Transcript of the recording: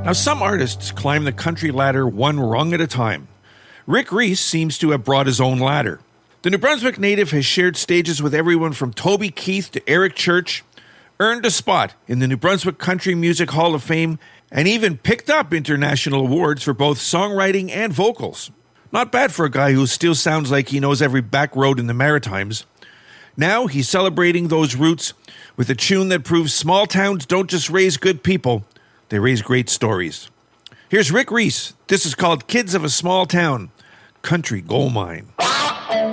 Now, some artists climb the country ladder one rung at a time. Rick Reese seems to have brought his own ladder. The New Brunswick native has shared stages with everyone from Toby Keith to Eric Church, earned a spot in the New Brunswick Country Music Hall of Fame, and even picked up international awards for both songwriting and vocals. Not bad for a guy who still sounds like he knows every back road in the Maritimes. Now he's celebrating those roots with a tune that proves small towns don't just raise good people, they raise great stories. Here's Rick Reese. This is called Kids of a Small Town, Country Gold Mine.